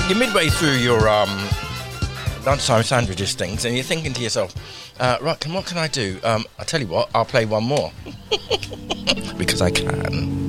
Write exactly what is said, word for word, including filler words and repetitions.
You're midway through your um, lunchtime sandwiches things, and you're thinking to yourself, uh, right, can, what can I do? Um, I'll tell you what, I'll play one more. Because I can.